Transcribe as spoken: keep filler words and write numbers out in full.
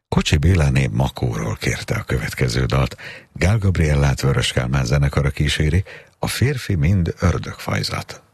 Kocsi Béláné Makóról kérte a következő dalt. Gál Gabriellát Vörös Kálmán zenekara kíséri, a férfi mind ördögfajzat.